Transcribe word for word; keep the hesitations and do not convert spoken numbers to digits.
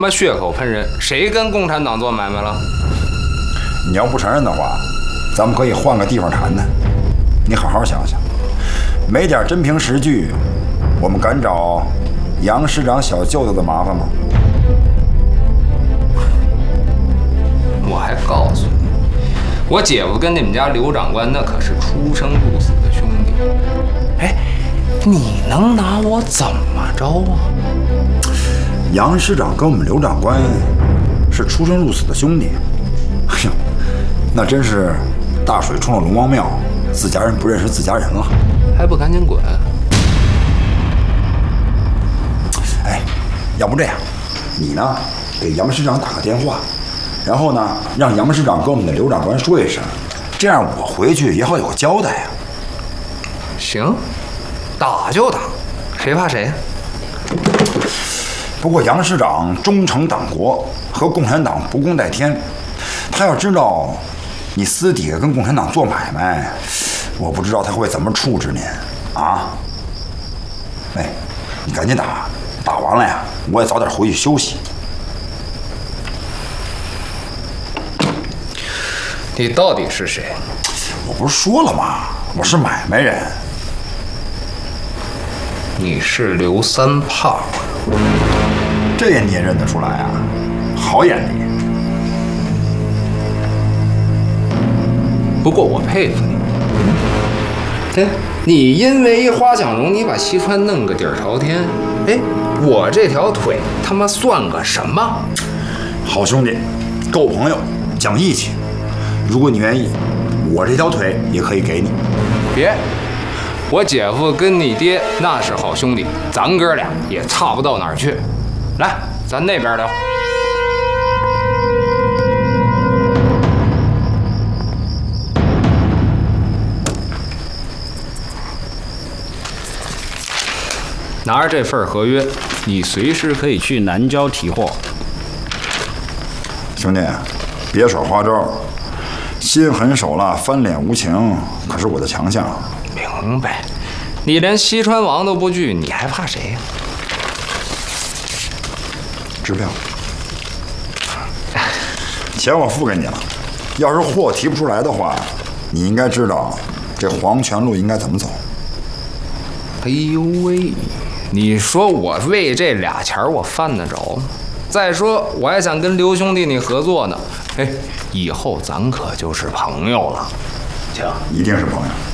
妈血口喷人，谁跟共产党做买卖了？ 你要不承认的话，咱们可以换个地方谈谈。你好好想想，没点真凭实据，我们敢找杨师长小舅子的麻烦吗？ 我还告诉你，我姐夫跟你们家刘长官那可是出生入死的兄弟。哎，你能拿我怎么着啊？ 杨师长跟我们刘长官是出生入死的兄弟，哎呦，那真是大水冲了龙王庙，自家人不认识自家人了， 还不赶紧滚！ 哎，要不这样，你呢给杨师长打个电话，然后呢让杨师长跟我们的刘长官说一声，这样我回去也好有个交代呀。 行，打就打，谁怕谁？ 不过杨师长忠诚党国，和共产党不共戴天，他要知道你私底下跟共产党做买卖，我不知道他会怎么处置您啊。哎，你赶紧打，打完了呀，我也早点回去休息。 你到底是谁？ 我不是说了吗？我是买卖人。 你是刘三胖。 这也你也认得出来啊？好眼力。 不过我佩服你。哎，你因为一花想容，你把西川弄个底儿朝天。哎，我这条腿他妈算个什么？ 好兄弟，够朋友，讲义气。如果你愿意，我这条腿也可以给你。 别，我姐夫跟你爹那是好兄弟，咱哥俩也差不到哪儿去。来，咱那边聊。拿着这份合约，你随时可以去南郊提货。 兄弟，别耍花招，心狠手辣、翻脸无情，可是我的强项。 明白。你连西川王都不惧，你还怕谁呀？ 支票，钱我付给你了。要是货提不出来的话，你应该知道这黄泉路应该怎么走。 哎呦喂，你说我为这俩钱我犯得着吗？再说我还想跟刘兄弟你合作呢。哎，以后咱可就是朋友了。行， 一定是朋友。